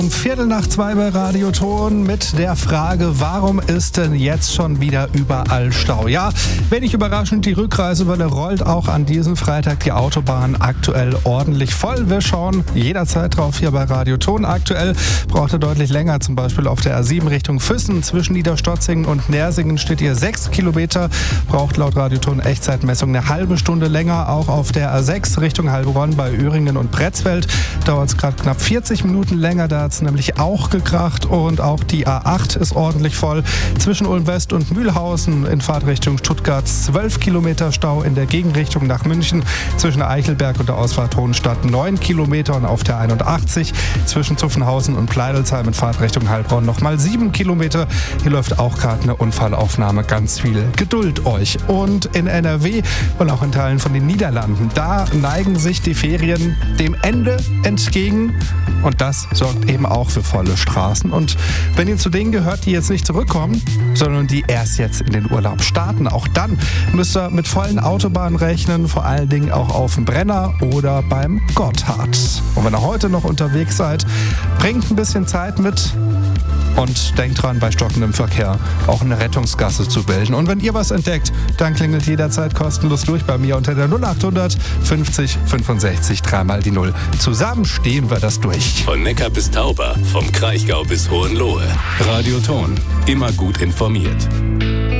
1:15 bei Radioton mit der Frage, warum ist denn jetzt schon wieder überall Stau? Ja, wenig überraschend, die Rückreisewelle rollt auch an diesem Freitag die Autobahn aktuell ordentlich voll. Wir schauen jederzeit drauf hier bei Radioton. Aktuell braucht er deutlich länger, zum Beispiel auf der A7 Richtung Füssen. Zwischen Niederstotzingen und Nersingen steht ihr 6 Kilometer. Braucht laut Radioton Echtzeitmessung eine halbe Stunde länger. Auch auf der A6 Richtung Heilbronn bei Öhringen und Pretzfeld dauert es gerade knapp 40 Minuten länger. Da hat es nämlich auch gekracht und auch die A8 ist ordentlich voll. Zwischen Ulm-West und Mühlhausen in Fahrtrichtung Stuttgart 12 Kilometer Stau, in der Gegenrichtung nach München zwischen Eichelberg und der Ausfahrt Hohenstadt 9 Kilometer und auf der 81 zwischen Zuffenhausen und Pleidelsheim in Fahrtrichtung Heilbronn nochmal 7 Kilometer. Hier läuft auch gerade eine Unfallaufnahme. Ganz viel Geduld euch. Und in NRW und auch in Teilen von den Niederlanden, da neigen sich die Ferien dem Ende entgegen und das sorgt eben auch für volle Straßen. Und wenn ihr zu denen gehört, die jetzt nicht zurückkommen, sondern die erst jetzt in den Urlaub starten, auch dann müsst ihr mit vollen Autobahnen rechnen, vor allen Dingen auch auf dem Brenner oder beim Gotthard. Und wenn ihr heute noch unterwegs seid, bringt ein bisschen Zeit mit und denkt dran, bei stockendem Verkehr auch eine Rettungsgasse zu bilden. Und wenn ihr was entdeckt, dann klingelt jederzeit kostenlos durch bei mir unter der 0800 50 65 3 die 0. Zusammen stehen wir das durch. Von Neckar bis Tauber, vom Kraichgau bis Hohenlohe. Radioton, immer gut informiert.